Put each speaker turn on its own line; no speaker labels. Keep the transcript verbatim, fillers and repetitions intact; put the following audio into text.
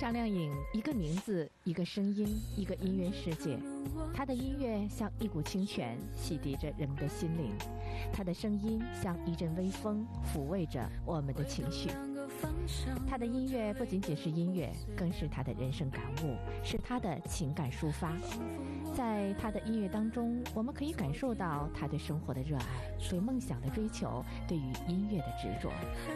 张靓颖，一个名字，一个声音，一个音乐世界。她的音乐像一股清泉，洗涤着人们的心灵；她的声音像一阵微风，抚慰着我们的情绪。她的音乐不仅仅是音乐，更是她的人生感悟，是她的情感抒发。在她的音乐当中，我们可以感受到她对生活的热爱，对梦想的追求，对于音乐的执着。